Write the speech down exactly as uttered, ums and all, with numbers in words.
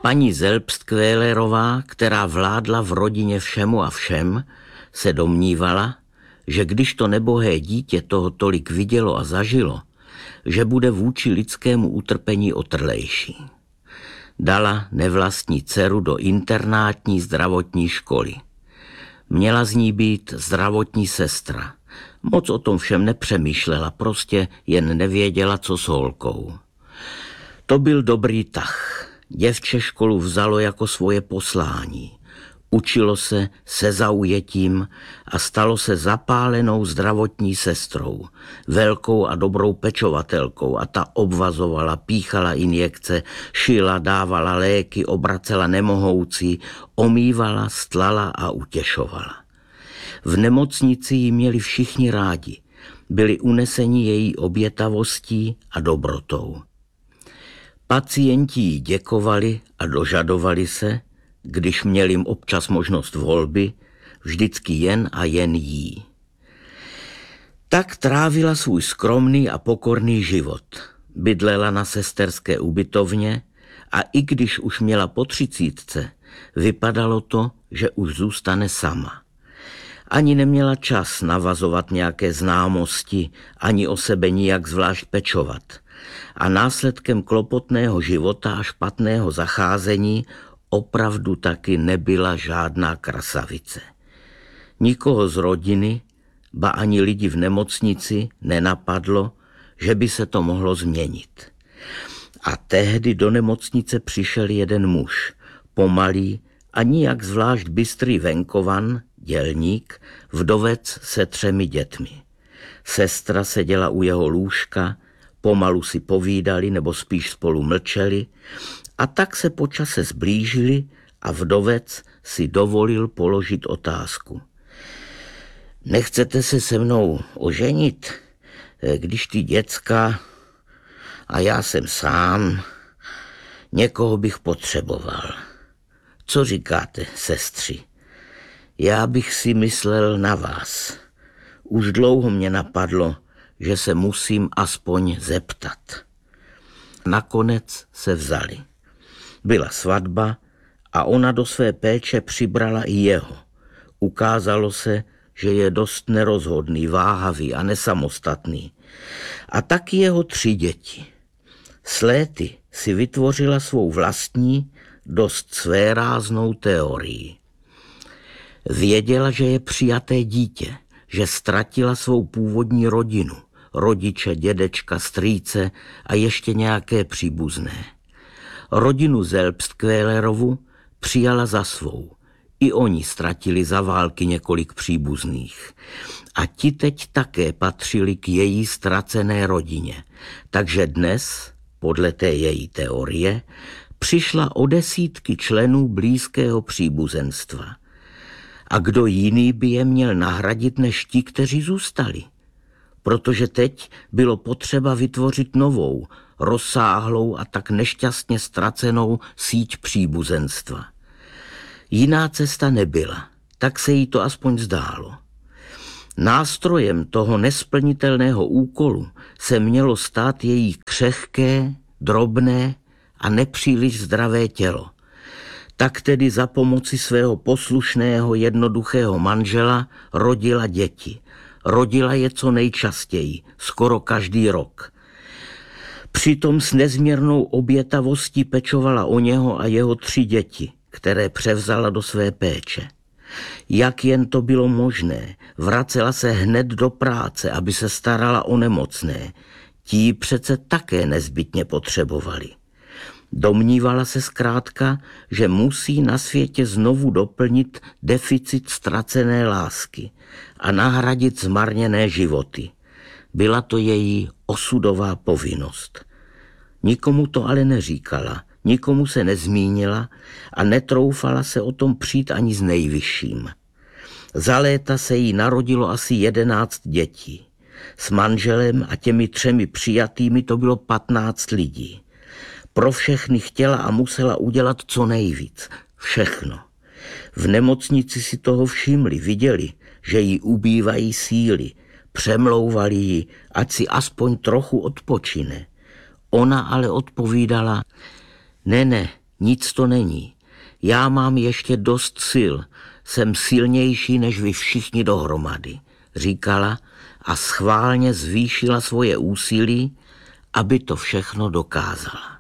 Paní Selbstkvélerová, která vládla v rodině všemu a všem, se domnívala, že když to nebohé dítě toho tolik vidělo a zažilo, že bude vůči lidskému utrpení otrlejší. Dala nevlastní dceru do internátní zdravotní školy. Měla z ní být zdravotní sestra. Moc o tom všem nepřemýšlela, prostě jen nevěděla, co s holkou. To byl dobrý tah. Děvče školu vzalo jako svoje poslání. Učilo se se zaujetím a stalo se zapálenou zdravotní sestrou, velkou a dobrou pečovatelkou, a ta obvazovala, píchala injekce, šila, dávala léky, obracela nemohoucí, omývala, stlala a utěšovala. V nemocnici ji měli všichni rádi, byli uneseni její obětavostí a dobrotou. Pacienti jí děkovali a dožadovali se, když měl jim občas možnost volby, vždycky jen a jen jí. Tak trávila svůj skromný a pokorný život. Bydlela na sesterské ubytovně a i když už měla po třicítce, vypadalo to, že už zůstane sama. Ani neměla čas navazovat nějaké známosti, ani o sebe nijak zvlášť pečovat. A následkem klopotného života a špatného zacházení opravdu taky nebyla žádná krasavice. Nikoho z rodiny, ba ani lidi v nemocnici nenapadlo, že by se to mohlo změnit. A tehdy do nemocnice přišel jeden muž, pomalý a nijak zvlášť bystrý venkovan, dělník, vdovec se třemi dětmi. Sestra seděla u jeho lůžka, pomalu si povídali nebo spíš spolu mlčeli, a tak se po čase zblížili a vdovec si dovolil položit otázku. Nechcete se se mnou oženit, když ty děcka a já jsem sám, někoho bych potřeboval. Co říkáte, sestři? Já bych si myslel na vás. Už dlouho mě napadlo, že se musím aspoň zeptat. Nakonec se vzali. Byla svatba a ona do své péče přibrala i jeho. Ukázalo se, že je dost nerozhodný, váhavý a nesamostatný. A taky jeho tři děti. S léty si vytvořila svou vlastní, dost svéráznou teorii. Věděla, že je přijaté dítě, že ztratila svou původní rodinu, rodiče, dědečka, strýce a ještě nějaké příbuzné. Rodinu Selbstkvélerovu přijala za svou. I oni ztratili za války několik příbuzných. A ti teď také patřili k její ztracené rodině. Takže dnes, podle té její teorie, přišla o desítky členů blízkého příbuzenstva. A kdo jiný by je měl nahradit než ti, kteří zůstali? Protože teď bylo potřeba vytvořit novou, rozsáhlou a tak nešťastně ztracenou síť příbuzenstva. Jiná cesta nebyla, tak se jí to aspoň zdálo. Nástrojem toho nesplnitelného úkolu se mělo stát její křehké, drobné a nepříliš zdravé tělo. Tak tedy za pomoci svého poslušného, jednoduchého manžela rodila děti. Rodila je co nejčastěji, skoro každý rok. Přitom s nezměrnou obětavostí pečovala o něho a jeho tři děti, které převzala do své péče. Jak jen to bylo možné, vracela se hned do práce, aby se starala o nemocné. Ti přece také nezbytně potřebovali. Domnívala se zkrátka, že musí na světě znovu doplnit deficit ztracené lásky a nahradit zmarněné životy. Byla to její osudová povinnost. Nikomu to ale neříkala, nikomu se nezmínila a netroufala se o tom přijít ani s nejvyšším. Za léta se jí narodilo asi jedenáct dětí. S manželem a těmi třemi přijatými to bylo patnáct lidí. Pro všechny chtěla a musela udělat co nejvíc. Všechno. V nemocnici si toho všimli, viděli, že jí ubývají síly. Přemlouvali ji, ať si aspoň trochu odpočine. Ona ale odpovídala, ne, ne, Nic to není. Já mám ještě dost sil. Jsem silnější než vy všichni dohromady, říkala a schválně zvýšila svoje úsilí, aby to všechno dokázala.